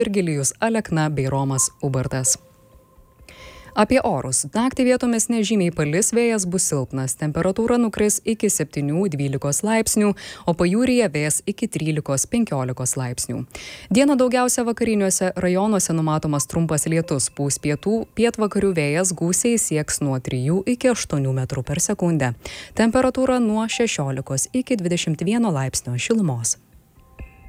Virgilijus Alekna bei Romas Ubartas. Apie orus. Naktį vietomis nežymiai palis, vėjas bus silpnas, temperatūra nukris iki 7–12 laipsnių, o pajūryje vėjas iki 13–15 laipsnių. Dieną daugiausia vakariniuose rajonuose numatomas trumpas lietus, pūs pietvakarių vėjas, gūsiai sieks nuo 3 iki 8 metrų per sekundę. Temperatūra nuo 16 iki 21 laipsnio šilumos.